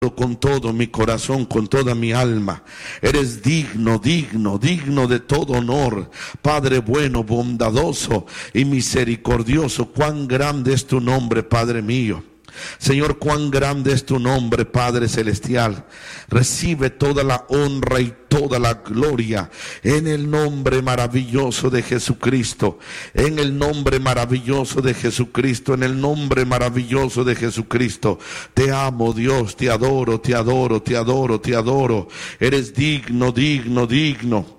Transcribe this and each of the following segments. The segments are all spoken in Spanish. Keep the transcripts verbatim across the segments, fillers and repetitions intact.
con todo mi corazón, con toda mi alma. Eres digno, digno, digno de todo honor. Padre bueno, bondadoso y misericordioso. Cuán grande es tu nombre, Padre mío. Señor, cuán grande es tu nombre, Padre celestial. Recibe toda la honra y toda la gloria en el nombre maravilloso de Jesucristo, en el nombre maravilloso de Jesucristo, en el nombre maravilloso de Jesucristo. Te amo, Dios, te adoro, te adoro, te adoro, te adoro. Eres digno, digno, digno.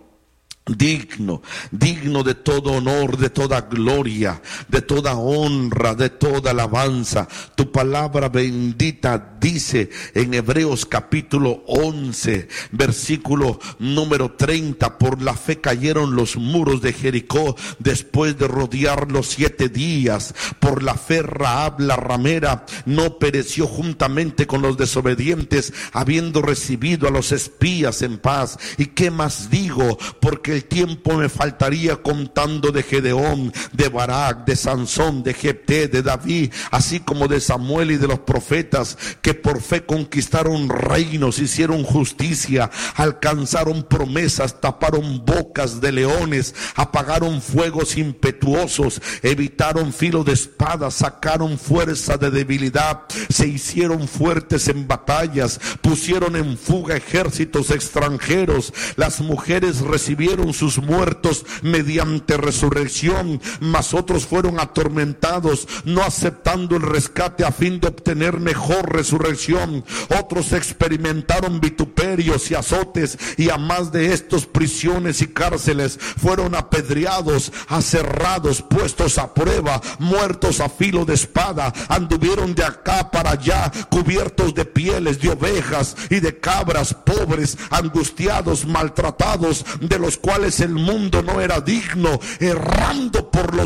Digno, digno de todo honor, de toda gloria, de toda honra, de toda alabanza. Tu palabra bendita dice en Hebreos capítulo once, versículo número treinta: por la fe cayeron los muros de Jericó después de rodearlos siete días. Por la fe Rahab la ramera no pereció juntamente con los desobedientes, habiendo recibido a los espías en paz. ¿Y qué más digo? Porque el tiempo me faltaría contando de Gedeón, de Barak, de Sansón, de Jefté, de David, así como de Samuel y de los profetas, que por fe conquistaron reinos, hicieron justicia, alcanzaron promesas, taparon bocas de leones, apagaron fuegos impetuosos, evitaron filo de espada, sacaron fuerza de debilidad, se hicieron fuertes en batallas, pusieron en fuga ejércitos extranjeros. Las mujeres recibieron sus muertos mediante resurrección, mas otros fueron atormentados, no aceptando el rescate a fin de obtener mejor resurrección. Otros experimentaron vituperios y azotes, y a más de estos prisiones y cárceles. Fueron apedreados, aserrados, puestos a prueba, muertos a filo de espada. Anduvieron de acá para allá, cubiertos de pieles de ovejas y de cabras, pobres, angustiados, maltratados, de los cuales el mundo no era digno, errando por los